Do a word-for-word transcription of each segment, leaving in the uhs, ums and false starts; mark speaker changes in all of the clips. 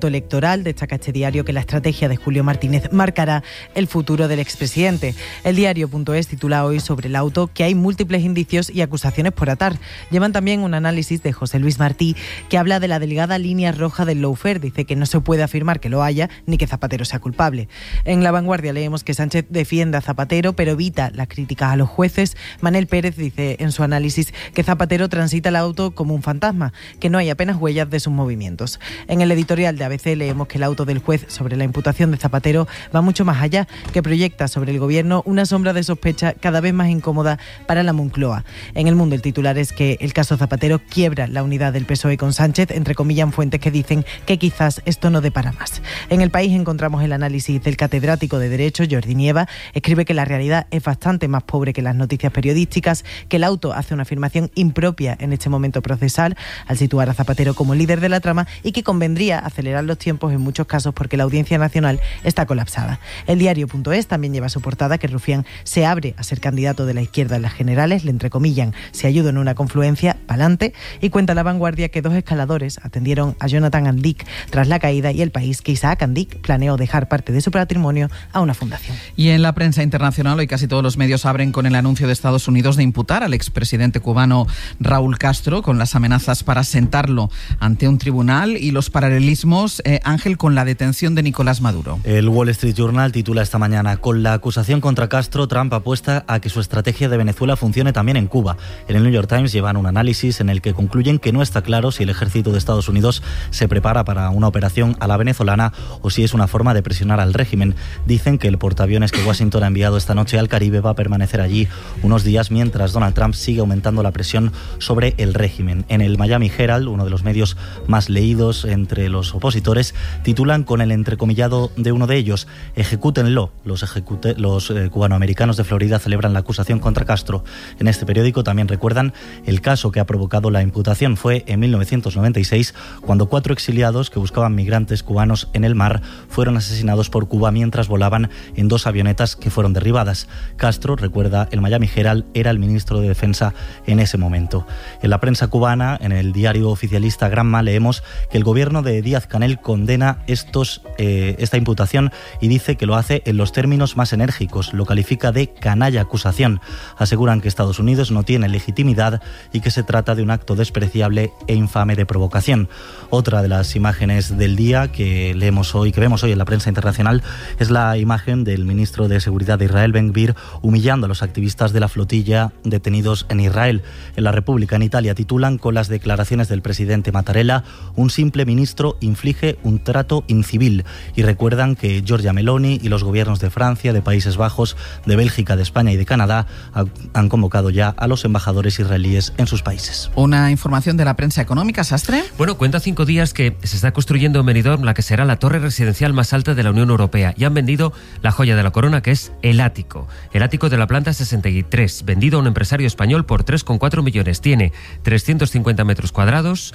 Speaker 1: electoral. Destaca este diario que la estrategia de Julio Martínez marcará el futuro del expresidente. El diario.es titula hoy sobre el auto que hay múltiples indicios y acusaciones por atar. Llevan también un análisis de José Luis Martí que habla de la delgada línea roja del lawfare. Dice que no se puede afirmar que lo haya ni que Zapatero sea culpable. En La Vanguardia leemos que Sánchez defiende a Zapatero pero evita las críticas a los jueces. Manel Pérez dice en su análisis que Zapatero transita el auto como un fantasma, que no hay apenas huellas de sus movimientos. En el editorial de A B C leemos que el auto del juez sobre la imputación de Zapatero va mucho más allá, que proyecta sobre el gobierno una sombra de sospecha cada vez más incómoda para la Moncloa. En El Mundo el titular es que el caso Zapatero quiebra la unidad del P S O E con Sánchez, entrecomillan fuentes que dicen que quizás esto no dé para más. En El País encontramos el análisis del catedrático de Derecho, Jordi Nieva. Escribe que la realidad es bastante más pobre que las noticias periodísticas, que el auto hace una afirmación impropia en este momento procesal al situar a Zapatero como líder de la trama y que convendría acelerar los tiempos en muchos casos porque la Audiencia Nacional está colapsada. El diario.es también lleva a su portada que Rufián se abre a ser candidato de la izquierda en las generales, le entrecomillan, se ayuda en una confluencia, pa'lante, y cuenta La Vanguardia que dos escaladores atendieron a Jonathan Andic tras la caída y El País que Isaac Andic planeó dejar parte de su patrimonio a una fundación.
Speaker 2: Y en la prensa internacional hoy casi todos los medios abren con el anuncio de Estados Unidos de imputar al expresidente cubano Raúl Castro con las amenazas para sentarlo ante un tribunal y los paralelismos, eh, Ángel, con la detención de Nicolás Maduro.
Speaker 3: El Wall Street Journal titula esta mañana: con la acusación contra Castro, Trump apuesta a que su estrategia de Venezuela funcione también en Cuba. En el New York Times llevan un análisis en el que concluyen que no está claro si el ejército de Estados Unidos se prepara para una operación a la venezolana o si es una forma de presionar al régimen. Dicen que el portaaviones que Washington ha enviado esta noche al Caribe va a permanecer allí unos días mientras Donald Trump sigue aumentando la presión sobre el régimen. En el Miami Herald, uno de los medios más leídos entre los opositores, titulan con el entrecomillado de uno de ellos: ejecútenlo. Los, ejecute, los eh, cubanoamericanos de Florida celebran la acusación contra Castro. En este periódico también recuerdan el caso que ha provocado la imputación. Fue en mil novecientos noventa y seis cuando cuatro exiliados que buscaban migrantes cubanos en el mar fueron asesinados por Cuba mientras volaban en dos avionetas que fueron derribadas. Castro, recuerda el Miami Herald, era el ministro de Defensa en ese momento. En la prensa cubana, en el diario oficialista Granma, leemos que el gobierno de Díaz-Canel condena estos, eh, esta imputación y dice que lo hace en los términos más enérgicos. Lo califica de canalla acusación. Aseguran que Estados Unidos no tiene legitimidad y que se trata de un acto despreciable e infame de provocación. Otra de las imágenes del día que leemos hoy, que vemos hoy en la prensa internacional, es la imagen del ministro de Seguridad de Israel, Ben Gvir, humillando a los activistas de la flotilla detenidos en Israel. En La República, en Italia, titulan con las declaraciones del presidente Mattarella: un simple ministro inflige un trato incivil. Y recuerdan que Giorgia Meloni y los gobiernos de Francia, de Países Bajos, de Bélgica, de España y de Canadá han convocado ya a los embajadores israelíes en sus países.
Speaker 2: Una información de la prensa económica, Sastre.
Speaker 4: Bueno, cuenta cinco días que se está construyendo en Benidorm la que será la torre residencial más alta de la Unión Europea y han vendido la joya de la corona, que es el ático. El ático de la planta sesenta y tres, vendido a un empresario español por tres coma cuatro millones. Tiene trescientos cincuenta metros cuadrados,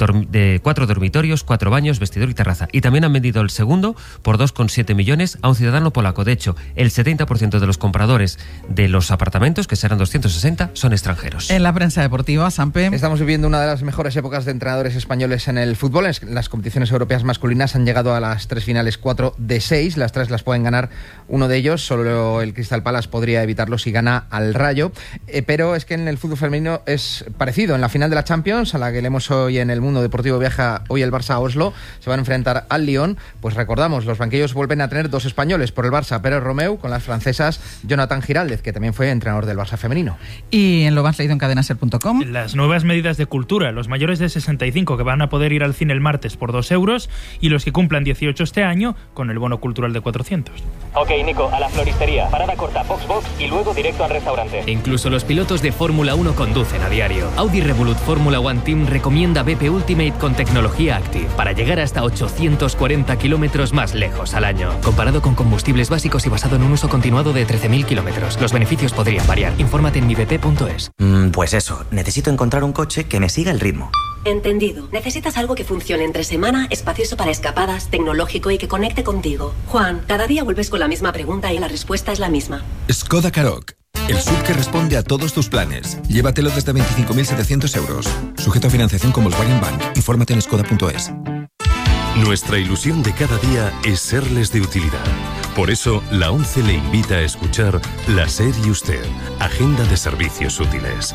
Speaker 4: de cuatro dormitorios, cuatro baños, vestidor y terraza. Y también han vendido el segundo por dos coma siete millones a un ciudadano polaco. De hecho, el setenta por ciento de los compradores de los apartamentos, que serán doscientos sesenta, son extranjeros.
Speaker 2: En la prensa deportiva, Sampe.
Speaker 5: Estamos viviendo una de las mejores épocas de entrenadores españoles en el fútbol. Las competiciones europeas masculinas han llegado a las tres finales, cuatro de seis. Las tres las pueden ganar uno de ellos. Solo el Crystal Palace podría evitarlo si gana al Rayo. Eh, pero es que en el fútbol femenino es parecido. En la final de la Champions, a la que leemos hoy en El Mundo Deportivo, viaja hoy el Barça a Oslo. Se van a enfrentar al Lyon. Pues recordamos, los banquillos vuelven a tener dos españoles. Por el Barça, Pérez Romeu, con las francesas Jonathan Giraldez, que también fue entrenador del Barça femenino.
Speaker 2: Y en lo más leído en cadenaser punto com.
Speaker 6: Las nuevas medidas de cultura. Los mayores de sesenta y cinco que van a poder ir al cine el martes por dos euros y los que cumplan dieciocho este año con el bono cultural de cuatrocientos.
Speaker 7: Ok, Nico, a la floristería. Parada corta, box box y luego directo al restaurante.
Speaker 8: Incluso los pilotos de Fórmula uno conducen a diario. Audi Revolut Fórmula One Team recomienda B P Ultimate con tecnología Active para llegar hasta ochocientos cuarenta kilómetros más lejos al año. Comparado con combustibles básicos y basado en un uso continuado de trece mil kilómetros. Los beneficios podrían variar. Infórmate en mi b p punto es.
Speaker 9: Mm, pues eso, necesito encontrar un coche que me siga el ritmo.
Speaker 10: Entendido. Necesitas algo que funcione entre semana, espacioso para escapadas, tecnológico y que conecte contigo. Juan, cada día vuelves con la misma pregunta y la respuesta es la misma.
Speaker 11: Skoda Karoq. El S U V que responde a todos tus planes. Llévatelo desde veinticinco mil setecientos euros. Sujeto a financiación con Volkswagen Bank. Infórmate en skoda punto es.
Speaker 12: Nuestra ilusión de cada día es serles de utilidad. Por eso, la ONCE le invita a escuchar La SER y Usted, Agenda de Servicios Útiles.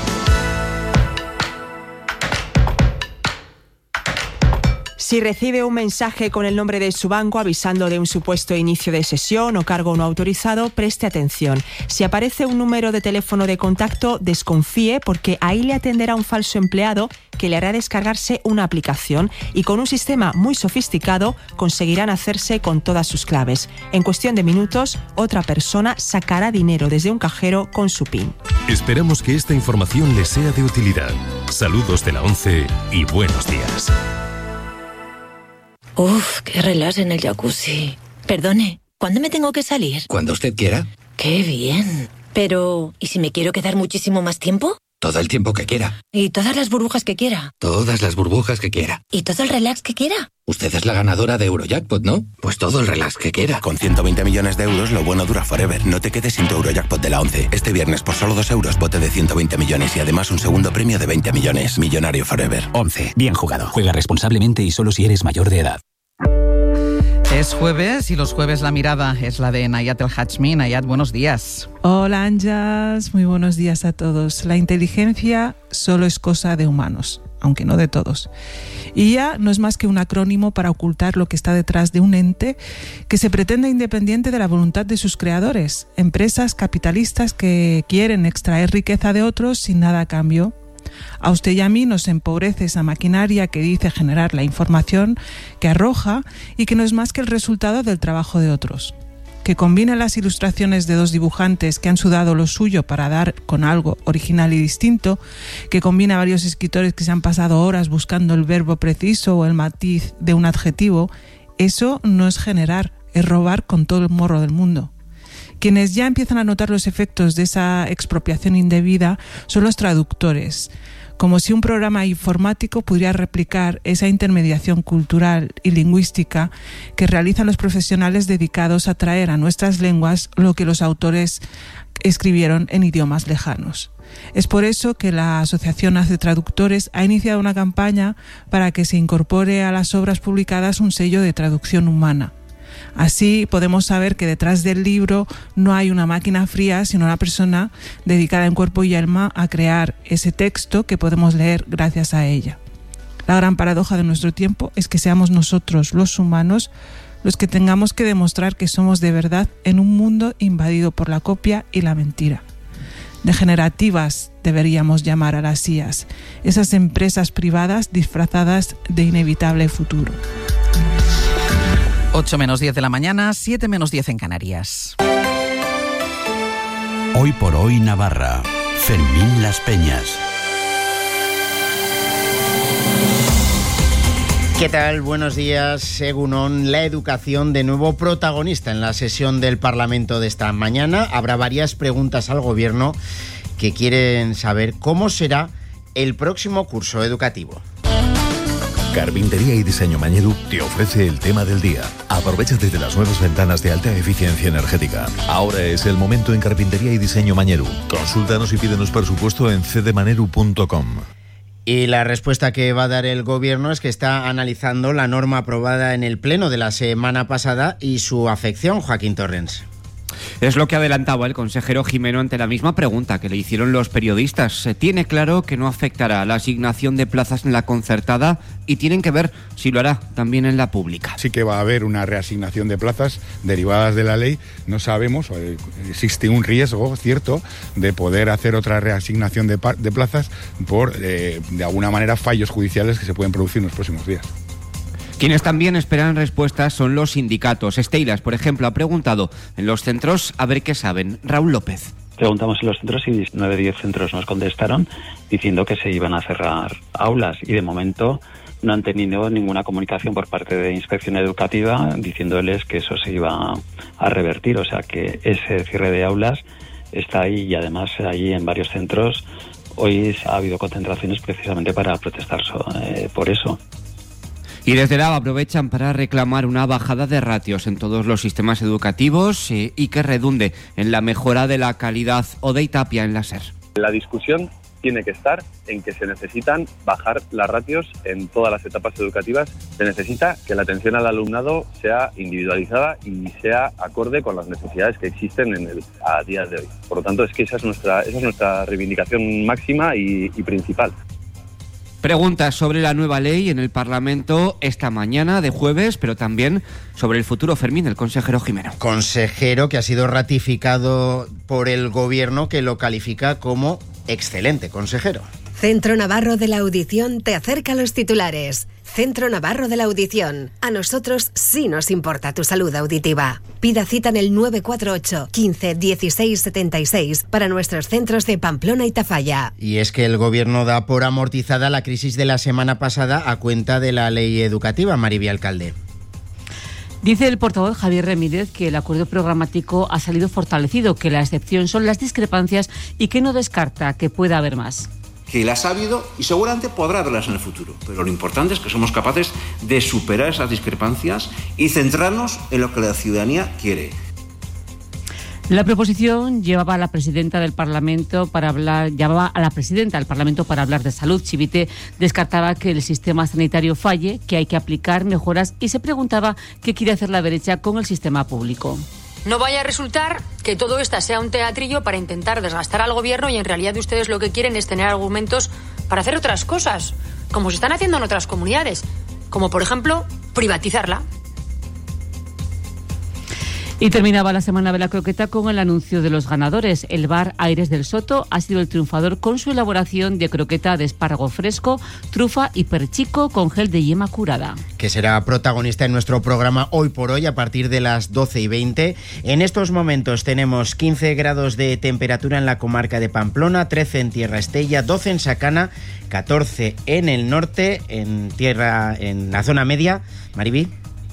Speaker 13: Si recibe un mensaje con el nombre de su banco avisando de un supuesto inicio de sesión o cargo no autorizado, preste atención. Si aparece un número de teléfono de contacto, desconfíe porque ahí le atenderá un falso empleado que le hará descargarse una aplicación y con un sistema muy sofisticado conseguirán hacerse con todas sus claves. En cuestión de minutos, otra persona sacará dinero desde un cajero con su PIN.
Speaker 12: Esperamos que esta información les sea de utilidad. Saludos de la ONCE y buenos días.
Speaker 14: Uf, qué relax en el jacuzzi. Perdone, ¿cuándo me tengo que salir?
Speaker 15: Cuando usted quiera.
Speaker 14: ¡Qué bien! Pero, ¿y si me quiero quedar muchísimo más tiempo?
Speaker 15: Todo el tiempo que quiera.
Speaker 14: ¿Y todas las burbujas que quiera?
Speaker 15: Todas las burbujas que quiera.
Speaker 14: ¿Y todo el relax que quiera?
Speaker 15: Usted es la ganadora de Eurojackpot, ¿no? Pues todo el relax que quiera.
Speaker 16: Con ciento veinte millones de euros, lo bueno dura forever. No te quedes sin tu Eurojackpot de la ONCE. Este viernes, por solo dos euros, bote de ciento veinte millones y además un segundo premio de veinte millones. Millonario forever.
Speaker 17: ONCE. Bien jugado. Juega responsablemente y solo si eres mayor de edad.
Speaker 2: Es jueves y los jueves la mirada es la de Nayat El Hachmi. Nayat, buenos días.
Speaker 18: Hola, Ángeles. Muy buenos días a todos. La inteligencia solo es cosa de humanos, aunque no de todos. I A no es más que un acrónimo para ocultar lo que está detrás de un ente que se pretende independiente de la voluntad de sus creadores, empresas capitalistas que quieren extraer riqueza de otros sin nada a cambio. A usted y a mí nos empobrece esa maquinaria que dice generar la información que arroja y que no es más que el resultado del trabajo de otros. Que combina las ilustraciones de dos dibujantes que han sudado lo suyo para dar con algo original y distinto, que combina varios escritores que se han pasado horas buscando el verbo preciso o el matiz de un adjetivo, eso no es generar, es robar con todo el morro del mundo. Quienes ya empiezan a notar los efectos de esa expropiación indebida son los traductores, como si un programa informático pudiera replicar esa intermediación cultural y lingüística que realizan los profesionales dedicados a traer a nuestras lenguas lo que los autores escribieron en idiomas lejanos. Es por eso que la Asociación Hace Traductores ha iniciado una campaña para que se incorpore a las obras publicadas un sello de traducción humana. Así podemos saber que detrás del libro no hay una máquina fría, sino una persona dedicada en cuerpo y alma a crear ese texto que podemos leer gracias a ella. La gran paradoja de nuestro tiempo es que seamos nosotros, los humanos, los que tengamos que demostrar que somos de verdad en un mundo invadido por la copia y la mentira. Degenerativas deberíamos llamar a las I As, esas empresas privadas disfrazadas de inevitable futuro.
Speaker 2: ocho menos diez de la mañana, siete menos diez en Canarias.
Speaker 19: Hoy por hoy Navarra. Fermín Las Peñas.
Speaker 20: ¿Qué tal? Buenos días, Egunon. La educación de nuevo protagonista en la sesión del Parlamento de esta mañana. Habrá varias preguntas al Gobierno que quieren saber cómo será el próximo curso educativo.
Speaker 11: Carpintería y Diseño Mañedu te ofrece el tema del día. Aprovecha desde las nuevas ventanas de alta eficiencia energética. Ahora es el momento en Carpintería y Diseño Mañedu. Consúltanos y pídenos presupuesto en c d maneru punto com.
Speaker 20: Y la respuesta que va a dar el Gobierno es que está analizando la norma aprobada en el Pleno de la semana pasada y su afección, Joaquín Torrens.
Speaker 21: Es lo que adelantaba el consejero Jimeno ante la misma pregunta que le hicieron los periodistas. Se tiene claro que no afectará a la asignación de plazas en la concertada y tienen que ver si lo hará también en la pública.
Speaker 22: Sí que va a haber una reasignación de plazas derivadas de la ley. No sabemos, existe un riesgo cierto de poder hacer otra reasignación de, de plazas por, eh, de alguna manera, fallos judiciales que se pueden producir en los próximos días.
Speaker 21: Quienes también esperan respuestas son los sindicatos. Esteilas, por ejemplo, ha preguntado en los centros a ver qué saben. Raúl López.
Speaker 23: Preguntamos en los centros y nueve de diez centros nos contestaron diciendo que se iban a cerrar aulas y de momento no han tenido ninguna comunicación por parte de Inspección Educativa diciéndoles que eso se iba a revertir. O sea que ese cierre de aulas está ahí y además allí en varios centros hoy ha habido concentraciones precisamente para protestar eh, por eso.
Speaker 21: Y desde la aprovechan para reclamar una bajada de ratios en todos los sistemas educativos eh, y que redunde en la mejora de la calidad. Odey Tapia en la SER.
Speaker 24: La discusión
Speaker 1: tiene que estar en que se necesitan bajar las ratios en todas las etapas educativas. Se necesita que la atención al alumnado sea individualizada y sea acorde con las necesidades que existen en el, a día de hoy. Por lo tanto, es que esa es nuestra, esa es nuestra reivindicación máxima y, y principal.
Speaker 21: Preguntas sobre la nueva ley en el Parlamento esta mañana de jueves, pero también sobre el futuro, Fermín, el consejero Jimeno.
Speaker 20: Consejero que ha sido ratificado por el Gobierno, que lo califica como excelente consejero.
Speaker 3: Centro Navarro de la Audición te acerca a los titulares. Centro Navarro de la Audición. A nosotros sí nos importa tu salud auditiva. Pida cita en el nueve cuatro ocho, quince, dieciséis, setenta y seis para nuestros centros de Pamplona y Tafalla.
Speaker 20: Y es que el Gobierno da por amortizada la crisis de la semana pasada a cuenta de la ley educativa. Mariby Alcalde.
Speaker 4: Dice el portavoz Javier Ramírez que el acuerdo programático ha salido fortalecido, que la excepción son las discrepancias y que no descarta que pueda haber más.
Speaker 24: Que las ha habido y seguramente podrá haberlas en el futuro. Pero lo importante es que somos capaces de superar esas discrepancias y centrarnos en lo que la ciudadanía quiere.
Speaker 4: La proposición llevaba a la presidenta del Parlamento para hablar, llevaba a la presidenta del Parlamento para hablar de salud. Chivite descartaba que el sistema sanitario falle, que hay que aplicar mejoras y se preguntaba qué quiere hacer la derecha con el sistema público.
Speaker 25: No vaya a resultar que todo esto sea un teatrillo para intentar desgastar al gobierno y en realidad ustedes lo que quieren es tener argumentos para hacer otras cosas, como se están haciendo en otras comunidades, como por ejemplo privatizarla.
Speaker 4: Y terminaba la semana de la croqueta con el anuncio de los ganadores. El bar Aires del Soto ha sido el triunfador con su elaboración de croqueta de espárrago fresco, trufa y perchico con gel de yema curada.
Speaker 20: Que será protagonista en nuestro programa Hoy por Hoy a partir de las doce y veinte. En estos momentos tenemos quince grados de temperatura en la comarca de Pamplona, trece en Tierra Estella, doce en Sacana, catorce en el norte, en tierra, en la zona media. Mariby.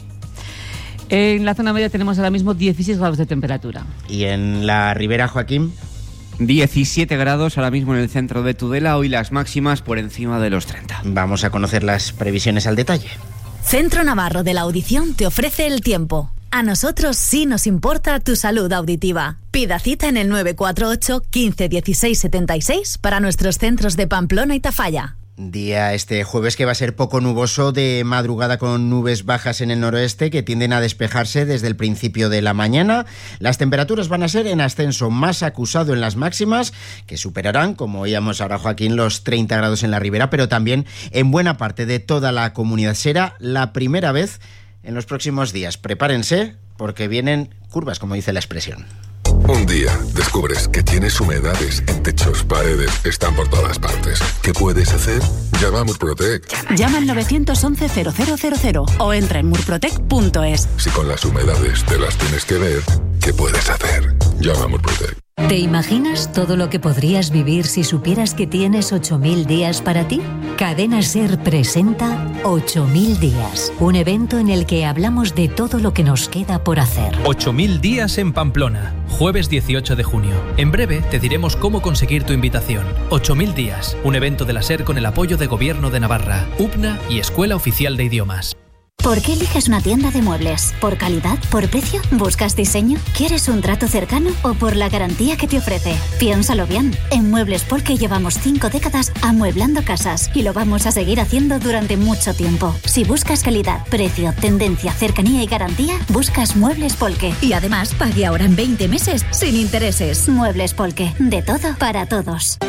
Speaker 4: En la zona media tenemos ahora mismo dieciséis grados de temperatura.
Speaker 20: ¿Y en la Ribera, Joaquín?
Speaker 21: diecisiete grados ahora mismo en el centro de Tudela, hoy las máximas por encima de los treinta.
Speaker 20: Vamos a conocer las previsiones al detalle.
Speaker 26: Centro Navarro de la Audición te ofrece el tiempo. A nosotros sí nos importa tu salud auditiva. Pida cita en el nueve cuatro ocho, quince, dieciséis, setenta y seis para nuestros centros de Pamplona y Tafalla.
Speaker 20: Día este jueves que va a ser poco nuboso, de madrugada con nubes bajas en el noroeste que tienden a despejarse desde el principio de la mañana. Las temperaturas van a ser en ascenso, más acusado en las máximas, que superarán, como oíamos ahora Joaquín, los treinta grados en la ribera, pero también en buena parte de toda la comunidad. Será la primera vez en los próximos días. Prepárense porque vienen curvas, como dice la expresión.
Speaker 27: Un día descubres que tienes humedades en techos, paredes, están por todas partes. ¿Qué puedes hacer? Llama a Murprotec.
Speaker 26: Llama al nueve once, cero cero cero cero o entra en murprotec punto es.
Speaker 27: Si con las humedades te las tienes que ver, ¿qué puedes hacer? Llama a Murprotec.
Speaker 28: ¿Te imaginas todo lo que podrías vivir si supieras que tienes ocho mil días para ti? Cadena SER presenta ocho mil días, un evento en el que hablamos de todo lo que nos queda por hacer.
Speaker 29: ocho mil días en Pamplona, jueves dieciocho de junio. En breve te diremos cómo conseguir tu invitación. ocho mil días, un evento de la SER con el apoyo de Gobierno de Navarra, U P N A y Escuela Oficial de Idiomas.
Speaker 30: ¿Por qué eliges una tienda de muebles? ¿Por calidad? ¿Por precio? ¿Buscas diseño? ¿Quieres un trato cercano? ¿O por la garantía que te ofrece? Piénsalo bien. En Muebles Polke llevamos cinco décadas amueblando casas y lo vamos a seguir haciendo durante mucho tiempo. Si buscas calidad, precio, tendencia, cercanía y garantía, buscas Muebles Polke. Y además, pague ahora en veinte meses sin intereses. Muebles Polke. De todo para todos.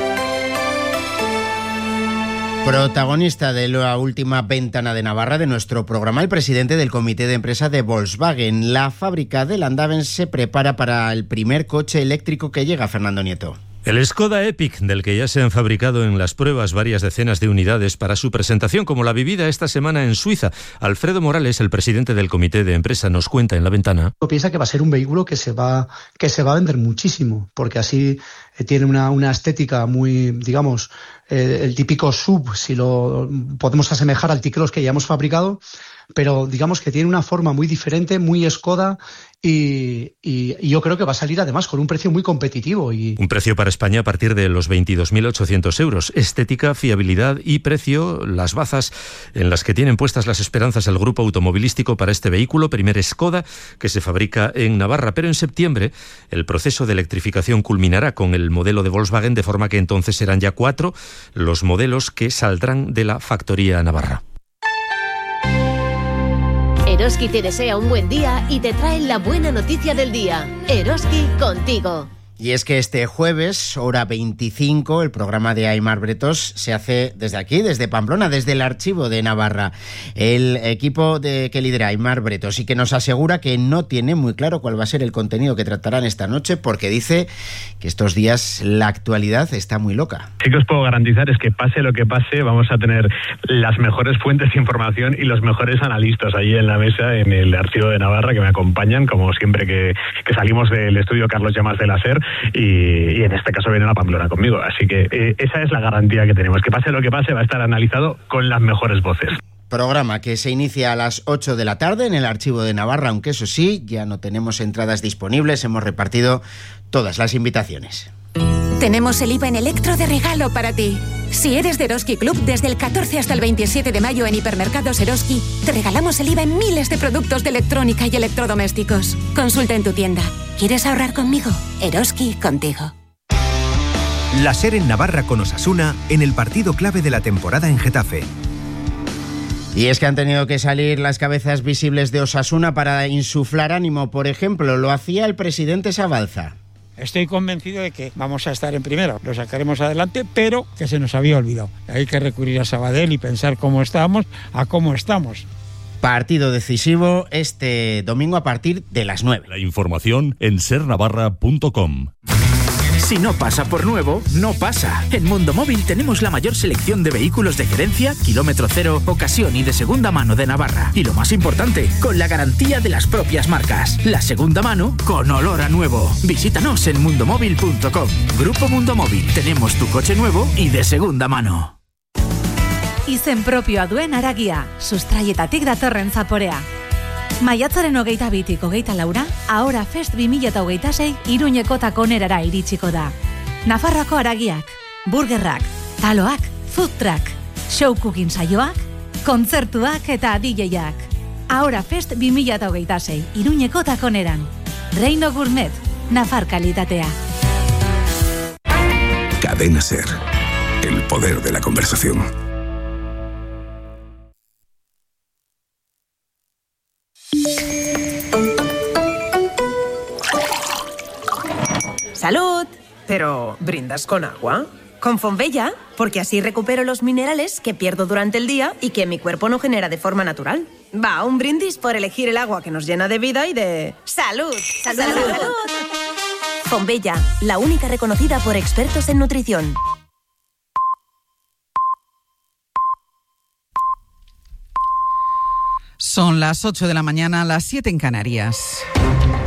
Speaker 20: Protagonista de la última ventana de Navarra de nuestro programa, el presidente del comité de empresa de Volkswagen. La fábrica de Landaven se prepara para el primer coche eléctrico que llega, Fernando Nieto.
Speaker 31: El Skoda Epic, del que ya se han fabricado en las pruebas varias decenas de unidades para su presentación, como la vivida esta semana en Suiza. Alfredo Morales, el presidente del comité de empresa, nos cuenta en la ventana.
Speaker 32: Piensa que va a ser un vehículo que se va, que se va a vender muchísimo, porque así eh, tiene una, una estética muy, digamos, eh, el típico sub, si lo podemos asemejar al T-Cross que ya hemos fabricado, pero digamos que tiene una forma muy diferente, muy Skoda, y, y, y yo creo que va a salir además con un precio muy competitivo. Y...
Speaker 31: Un precio para España a partir de los veintidós mil ochocientos euros. Estética, fiabilidad y precio, las bazas en las que tienen puestas las esperanzas el grupo automovilístico para este vehículo, primer Skoda, que se fabrica en Navarra. Pero en septiembre el proceso de electrificación culminará con el modelo de Volkswagen, de forma que entonces serán ya cuatro los modelos que saldrán de la factoría navarra.
Speaker 5: Eroski te desea un buen día y te trae la buena noticia del día. Eroski contigo.
Speaker 20: Y es que este jueves, hora veinticinco, el programa de Aimar Bretos se hace desde aquí, desde Pamplona, desde el Archivo de Navarra. El equipo de, que lidera Aimar Bretos y que nos asegura que no tiene muy claro cuál va a ser el contenido que tratarán esta noche, porque dice que estos días la actualidad está muy loca.
Speaker 6: Sí que os puedo garantizar es que pase lo que pase, vamos a tener las mejores fuentes de información y los mejores analistas allí en la mesa, en el Archivo de Navarra, que me acompañan, como siempre que, que salimos del estudio Carlos Llamas de la SER. Y, y en este caso viene a Pamplona conmigo, así que eh, esa es la garantía que tenemos, que pase lo que pase va a estar analizado con las mejores voces.
Speaker 20: Programa que se inicia a las ocho de la tarde en el Archivo de Navarra, aunque eso sí, ya no tenemos entradas disponibles, hemos repartido todas las invitaciones.
Speaker 7: Tenemos el I V A en Electro de regalo para ti. Si eres de Eroski Club, desde el catorce hasta el veintisiete de mayo en Hipermercados Eroski, te regalamos el I V A en miles de productos de electrónica y electrodomésticos. Consulta en tu tienda. ¿Quieres ahorrar conmigo? Eroski contigo.
Speaker 8: La SER en Navarra con Osasuna en el partido clave de la temporada en Getafe.
Speaker 20: Y es que han tenido que salir las cabezas visibles de Osasuna para insuflar ánimo. Por ejemplo, lo hacía el presidente Sabalza.
Speaker 9: Estoy convencido de que vamos a estar en primero, lo sacaremos adelante, pero que se nos había olvidado. Hay que recurrir a Sabadell y pensar cómo estábamos, a cómo estamos.
Speaker 20: Partido decisivo este domingo a partir de las nueve.
Speaker 10: La información en ser navarra punto com.
Speaker 12: Si no pasa por nuevo, no pasa. En Mundo Móvil tenemos la mayor selección de vehículos de gerencia, kilómetro cero, ocasión y de segunda mano de Navarra. Y lo más importante, con la garantía de las propias marcas. La segunda mano con olor a nuevo. Visítanos en mundo móvil punto com. Grupo Mundo Móvil. Tenemos tu coche nuevo y de segunda mano.
Speaker 13: Izen propioa duen haragia, sustraietatik datorren zaporea. Maiatzaren hogeita bitik hogeita laura, Ahora Fest bi mila hogeita sei Iruñeko takonerara iritsiko da. Nafarroako haragiak, burgerrak, taloak, food truck, show cooking saioak, kontzertuak eta D J-ak. Ahora Fest bi mila hogeita sei Iruñeko takoneran. Reino Gourmet, Nafar kalitatea.
Speaker 27: Cadena SER. El poder de la conversación.
Speaker 14: ¡Salud! Pero, ¿brindas con agua? Con Fonbella, porque así recupero los minerales que pierdo durante el día y que mi cuerpo no genera de forma natural. Va, un brindis por elegir el agua que nos llena de vida y de... ¡Salud! ¡Salud! ¡Salud! ¡Salud! Fonbella, la única reconocida por expertos en nutrición.
Speaker 2: Son las ocho de la mañana, las siete en Canarias.